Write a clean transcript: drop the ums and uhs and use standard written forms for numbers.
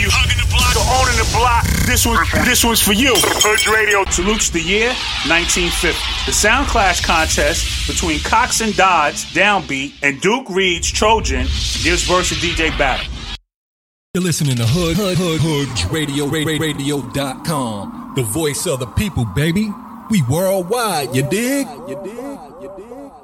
you hugging the block or owning the block, this one's for you. Hood Radio salutes the year 1950. The Sound Clash contest between Cox and Dodds, Downbeat, and Duke Reed's Trojan gives birth to DJ Battle. You're listening to Hood Radio.com. The voice of the people, baby. We worldwide, you dig?